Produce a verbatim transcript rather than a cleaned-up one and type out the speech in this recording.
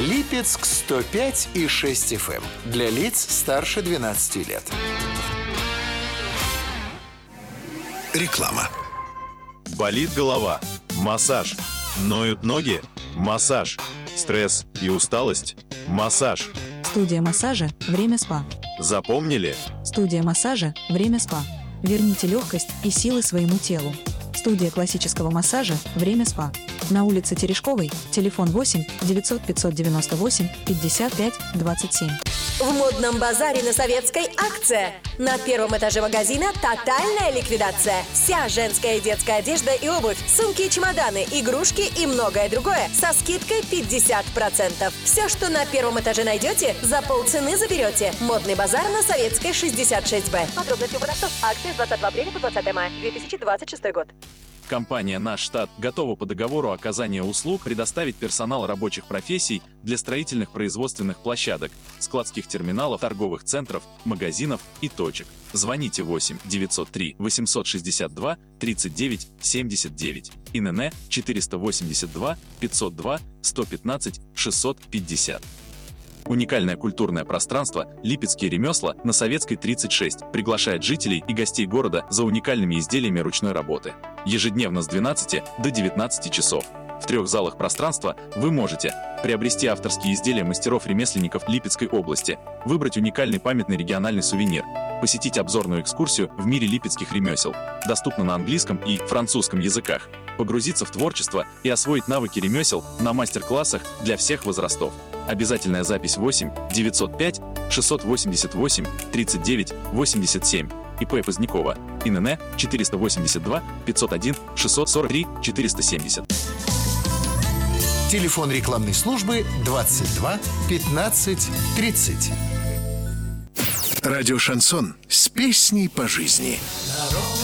Липецк сто пять и шесть эф эм для лиц старше двенадцати лет. Реклама. Болит голова? Массаж. Ноют ноги? Массаж. Стресс и усталость? Массаж. Студия массажа «Время СПА». Запомнили? Студия массажа «Время СПА». Верните легкость и силы своему телу. Студия классического массажа «Время СПА». На улице Терешковой, телефон восемь девятьсот пятьсот девяносто восемь пятьдесят пять двадцать семь. В модном базаре на Советской акция. На первом этаже магазина тотальная ликвидация. Вся женская и детская одежда и обувь, сумки и чемоданы, игрушки и многое другое со скидкой пятьдесят процентов. Все, что на первом этаже найдете, за полцены заберете. Модный базар на Советской шестьдесят шесть бэ. Подробности у продавцов. Акция с двадцатого апреля по двадцатое мая две тысячи двадцать шестой год. Компания «Наш штат» готова по договору оказания услуг предоставить персонал рабочих профессий для строительных производственных площадок, складских терминалов, торговых центров, магазинов и точек. Звоните восемь девятьсот три восемьсот шестьдесят два тридцать девять семьдесят девять. ИНН четыреста восемьдесят два пятьсот два сто пятнадцать шестьсот пятьдесят. Уникальное культурное пространство «Липецкие ремесла» на Советской тридцать шесть приглашает жителей и гостей города за уникальными изделиями ручной работы. Ежедневно с двенадцати до девятнадцати часов. В трех залах пространства вы можете приобрести авторские изделия мастеров-ремесленников Липецкой области, выбрать уникальный памятный региональный сувенир, посетить обзорную экскурсию в мире липецких ремесел, доступно на английском и французском языках, погрузиться в творчество и освоить навыки ремесел на мастер-классах для всех возрастов. Обязательная запись восемь девятьсот пять шестьсот восемьдесят восемь тридцать девять восемьдесят семь. ИП Позднякова. ИНН четыреста восемьдесят два пятьсот один шестьсот сорок три четыреста семьдесят. Телефон рекламной службы двадцать два пятнадцать тридцать. Радио «Шансон» с песней по жизни.